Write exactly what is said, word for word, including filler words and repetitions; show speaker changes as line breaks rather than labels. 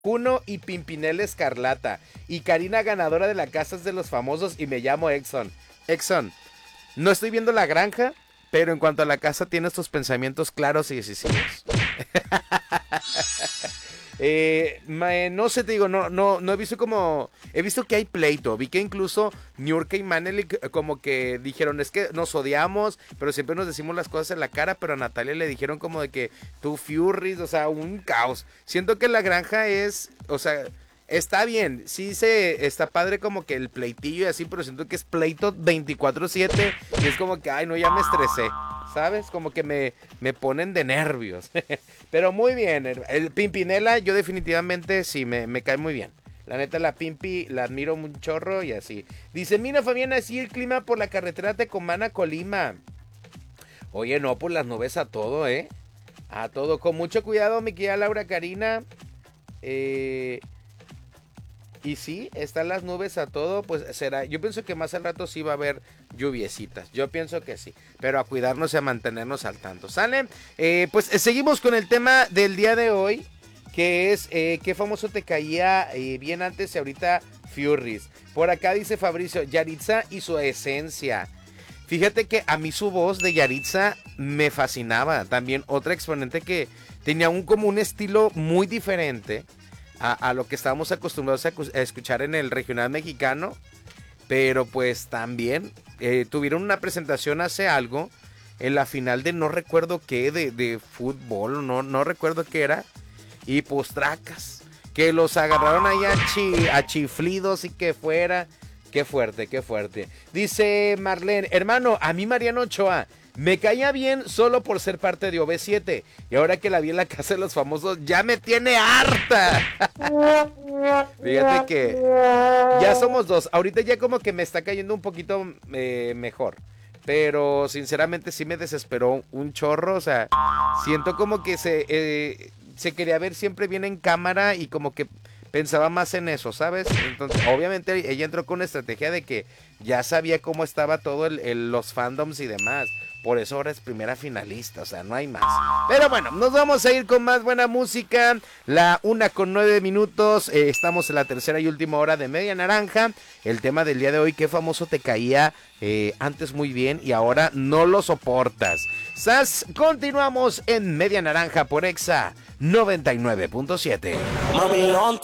Kuno y Pimpinela Escarlata. Y Karina ganadora de la Casas de los Famosos y me llamo Exxon. Exxon, no estoy viendo La Granja, pero en cuanto a la casa tienes tus pensamientos claros y decisivos. eh, ma, no sé, te digo, no, no, no he visto como... He visto que hay pleito. Vi que incluso Niurka y Manelik como que dijeron, es que nos odiamos, pero siempre nos decimos las cosas en la cara, pero a Natalia le dijeron como de que tú Furries, o sea, un caos. Siento que La Granja es, o sea... Está bien, sí se está padre como que el pleitillo y así, pero siento que es pleito veinticuatro siete y es como que, ay, no, ya me estresé, ¿sabes? Como que me, me ponen de nervios. Pero muy bien, el, el Pimpinela yo definitivamente sí, me, me cae muy bien. La neta, la Pimpi la admiro un chorro y así. Dice, mira Fabián, así el clima por la carretera Tecomán a Colima. Oye, no, pues las nubes a todo, ¿eh? A todo, con mucho cuidado, mi querida Laura Karina. Eh... Y sí, están las nubes a todo, pues será, yo pienso que más al rato sí va a haber lluviecitas, yo pienso que sí, pero a cuidarnos y a mantenernos al tanto, ¿sale? Eh, pues eh, seguimos con el tema del día de hoy, que es, eh, ¿qué famoso te caía eh, bien antes y ahorita Furries? Por acá dice Fabricio, Yaritza y su esencia. Fíjate que a mí su voz de Yaritza me fascinaba, también otra exponente que tenía un, como un estilo muy diferente. A, a lo que estábamos acostumbrados a, a escuchar en el regional mexicano, pero pues también eh, tuvieron una presentación hace algo, en la final de no recuerdo qué, de, de fútbol, no, no recuerdo qué era, y pues tracas, que los agarraron ahí a, chi, a chiflidos y que fuera, qué fuerte, qué fuerte. Dice Marlene, hermano, a mí Mariano Ochoa me caía bien solo por ser parte de O V siete. Y ahora que la vi en la Casa de los Famosos, ya me tiene harta. Fíjate que ya somos dos. Ahorita ya como que me está cayendo un poquito eh, mejor. Pero sinceramente sí me desesperó un chorro. O sea, siento como que se, eh, se quería ver siempre bien en cámara y como que pensaba más en eso, ¿sabes? Entonces, obviamente ella entró con una estrategia de que ya sabía cómo estaba todo el, el, los fandoms y demás. Por eso ahora es primera finalista, o sea, no hay más. Pero bueno, nos vamos a ir con más buena música. La una con nueve minutos. Eh, estamos en la tercera y última hora de Media Naranja. El tema del día de hoy, ¿qué famoso te caía eh, antes muy bien y ahora no lo soportas? Sas, continuamos en Media Naranja por Exa noventa y nueve punto siete.